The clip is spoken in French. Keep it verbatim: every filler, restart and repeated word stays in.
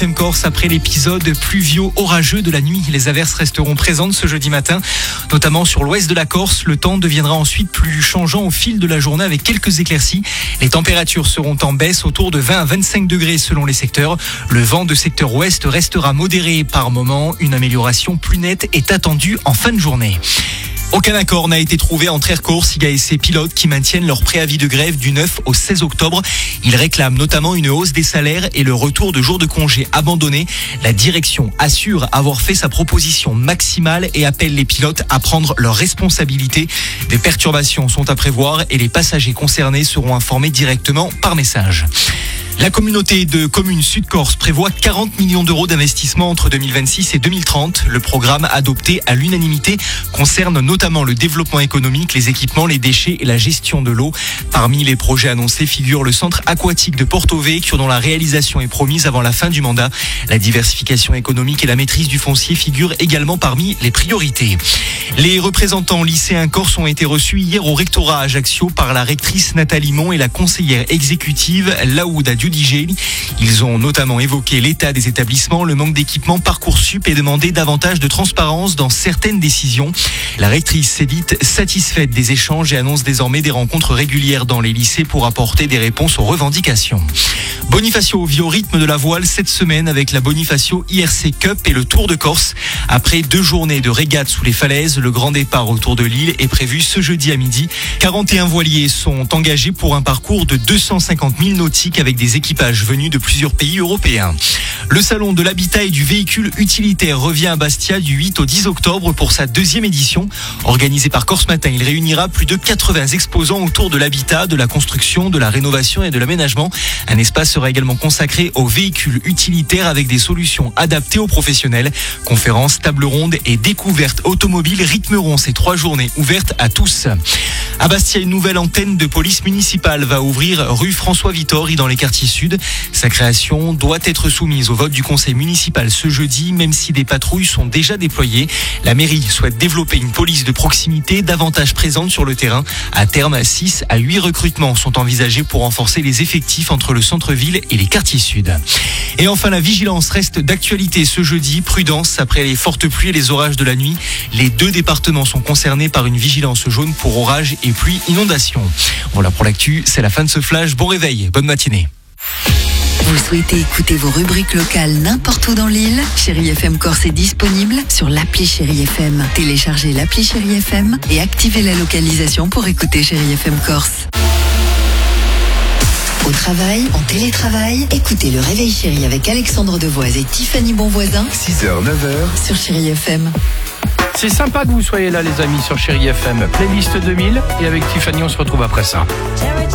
Corse après l'épisode pluvieux orageux de la nuit. Les averses resteront présentes ce jeudi matin, notamment sur l'ouest de la Corse. Le temps deviendra ensuite plus changeant au fil de la journée avec quelques éclaircies. Les températures seront en baisse autour de vingt à vingt-cinq degrés selon les secteurs. Le vent de secteur ouest restera modéré par moment. Une amélioration plus nette est attendue en fin de journée. Aucun accord n'a été trouvé entre Air Corse, I G A et ses pilotes qui maintiennent leur préavis de grève du neuf au seize octobre. Ils réclament notamment une hausse des salaires et le retour de jours de congé abandonnés. La direction assure avoir fait sa proposition maximale et appelle les pilotes à prendre leurs responsabilités. Des perturbations sont à prévoir et les passagers concernés seront informés directement par message. La communauté de communes Sud-Corse prévoit quarante millions d'euros d'investissement entre deux mille vingt-six et deux mille trente. Le programme adopté à l'unanimité concerne notamment le développement économique, les équipements, les déchets et la gestion de l'eau. Parmi les projets annoncés figure le centre aquatique de Porto Vecchio dont la réalisation est promise avant la fin du mandat. La diversification économique et la maîtrise du foncier figurent également parmi les priorités. Les représentants lycéens corses ont été reçus hier au rectorat à Ajaccio par la rectrice Nathalie Mont et la conseillère exécutive Laouda Giudigeli. Ils ont notamment évoqué l'état des établissements, le manque d'équipement Parcoursup et demandé davantage de transparence dans certaines décisions. La rectrice s'est dite satisfaite des échanges et annonce désormais des rencontres régulières dans les lycées pour apporter des réponses aux revendications. Bonifacio vit au rythme de la voile cette semaine avec la Bonifacio I R C Cup et le Tour de Corse. Après deux journées de régate sous les falaises, le grand départ autour de l'île est prévu ce jeudi à midi. quarante et un voiliers sont engagés pour un parcours de deux cent cinquante milles nautiques avec des équipages venus de plusieurs pays européens. Le salon de l'habitat et du véhicule utilitaire revient à Bastia du huit au dix octobre pour sa deuxième édition. Organisé par Corse Matin, il réunira plus de quatre-vingts exposants autour de l'habitat, de la construction, de la rénovation et de l'aménagement. Un espace sera également consacré aux véhicules utilitaires avec des solutions adaptées aux professionnels. Conférences, tables rondes et découvertes automobiles rythmeront ces trois journées ouvertes à tous. À Bastia, une nouvelle antenne de police municipale va ouvrir rue François Vittori dans les quartiers sud. Sa création doit être soumise au vote du conseil municipal ce jeudi, même si des patrouilles sont déjà déployées. La mairie souhaite développer une police de proximité davantage présente sur le terrain. À terme, six à huit recrutements sont envisagés pour renforcer les effectifs entre le centre-ville et les quartiers sud. Et enfin, la vigilance reste d'actualité ce jeudi. Prudence après les fortes pluies et les orages de la nuit. Les deux départements sont concernés par une vigilance jaune pour orages et pluie inondation. Voilà pour l'actu, c'est la fin de ce flash. Bon réveil, bonne matinée. Vous souhaitez écouter vos rubriques locales n'importe où dans l'île? Chérie F M Corse est disponible sur l'appli Chérie F M. Téléchargez l'appli Chérie F M et activez la localisation pour écouter Chérie F M Corse. Au travail, en télétravail, écoutez le Réveil Chérie avec Alexandre Devoise et Tiffany Bonvoisin. six heures neuf heures sur Chérie F M. C'est sympa que vous soyez là les amis sur Chérie F M. Playlist deux mille et avec Tiffany on se retrouve après ça.